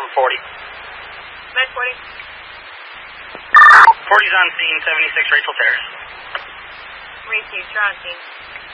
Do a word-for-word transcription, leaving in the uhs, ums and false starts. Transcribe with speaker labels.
Speaker 1: forty.
Speaker 2: Med forty.
Speaker 1: forty's on scene, seventy-six Rachel Terrace.
Speaker 2: Received, you're on scene.